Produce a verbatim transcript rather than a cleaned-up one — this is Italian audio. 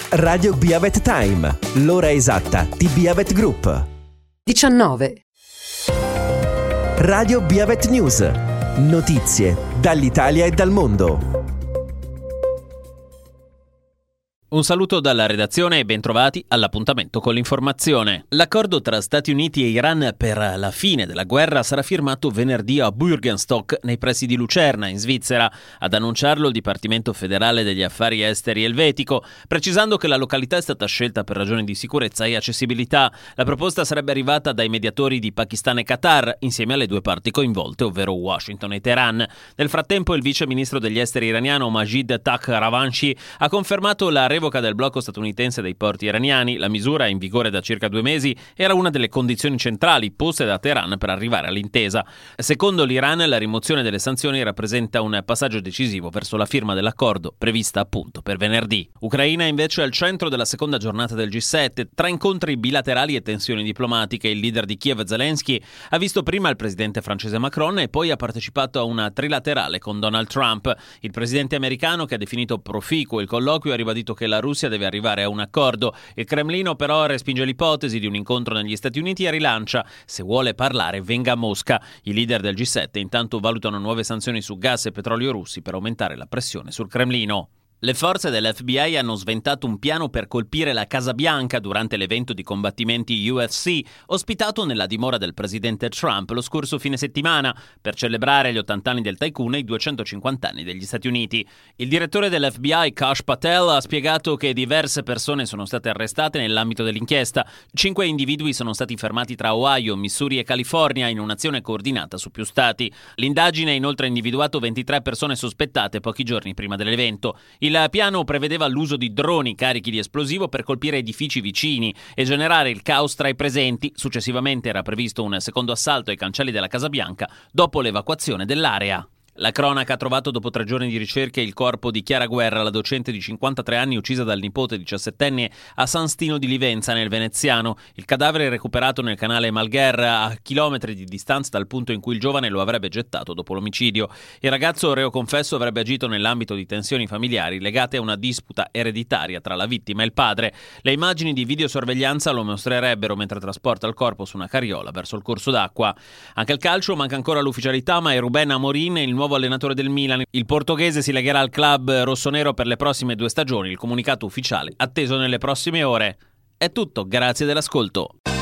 Radio Beavet Time, l'ora esatta di Beavet Group. diciannove. Radio Beavet News, notizie dall'Italia e dal mondo. Un saluto dalla redazione e bentrovati all'appuntamento con l'informazione. L'accordo tra Stati Uniti e Iran per la fine della guerra sarà firmato venerdì a Bürgenstock, nei pressi di Lucerna, in Svizzera. Ad annunciarlo il Dipartimento federale degli affari esteri elvetico, precisando che la località è stata scelta per ragioni di sicurezza e accessibilità. La proposta sarebbe arrivata dai mediatori di Pakistan e Qatar, insieme alle due parti coinvolte, ovvero Washington e Teheran. Nel frattempo, il vice ministro degli esteri iraniano Majid Takhravanchi ha confermato la revoca del blocco statunitense dei porti iraniani. La misura, in vigore da circa due mesi, era una delle condizioni centrali poste da Teheran per arrivare all'intesa. Secondo l'Iran, la rimozione delle sanzioni rappresenta un passaggio decisivo verso la firma dell'accordo, prevista appunto per venerdì. Ucraina invece è al centro della seconda giornata del G sette. Tra incontri bilaterali e tensioni diplomatiche, il leader di Kiev Zelensky ha visto prima il presidente francese Macron e poi ha partecipato a una trilaterale con Donald Trump. Il presidente americano, che ha definito proficuo il colloquio, ha ribadito che la Russia deve arrivare a un accordo. Il Cremlino però respinge l'ipotesi di un incontro negli Stati Uniti e rilancia: se vuole parlare venga a Mosca. I leader del G sette intanto valutano nuove sanzioni su gas e petrolio russi per aumentare la pressione sul Cremlino. Le forze dell'F B I hanno sventato un piano per colpire la Casa Bianca durante l'evento di combattimenti U F C ospitato nella dimora del presidente Trump lo scorso fine settimana per celebrare gli ottanta anni del tycoon e i duecentocinquanta anni degli Stati Uniti. Il direttore dell'F B I, Kash Patel, ha spiegato che diverse persone sono state arrestate nell'ambito dell'inchiesta. Cinque individui sono stati fermati tra Ohio, Missouri e California in un'azione coordinata su più stati. L'indagine ha inoltre individuato ventitré persone sospettate pochi giorni prima dell'evento. Il piano prevedeva l'uso di droni carichi di esplosivo per colpire edifici vicini e generare il caos tra i presenti. Successivamente era previsto un secondo assalto ai cancelli della Casa Bianca dopo l'evacuazione dell'area. La cronaca ha trovato dopo tre giorni di ricerche il corpo di Chiara Guerra, la docente di cinquantatré anni uccisa dal nipote diciassettenne a San Stino di Livenza, nel Veneziano. Il cadavere è recuperato nel canale Malgher, a chilometri di distanza dal punto in cui il giovane lo avrebbe gettato dopo l'omicidio. Il ragazzo, reo confesso, avrebbe agito nell'ambito di tensioni familiari legate a una disputa ereditaria tra la vittima e il padre. Le immagini di videosorveglianza lo mostrerebbero mentre trasporta il corpo su una carriola verso il corso d'acqua. Anche il calcio manca ancora l'ufficialità, ma è Ruben Amorim il nuovo allenatore del Milan. Il portoghese si legherà al club rossonero per le prossime due stagioni. Il comunicato ufficiale atteso nelle prossime ore. È tutto, grazie dell'ascolto.